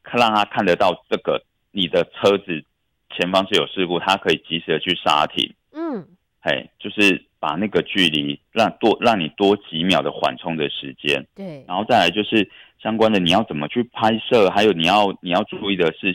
让他看得到这个你的车子前方是有事故，他可以及时的去刹停。就是把那个距离让你多几秒的缓冲的时间。 对， 然后再来就是相关的你要怎么去拍摄，还有你要注意的事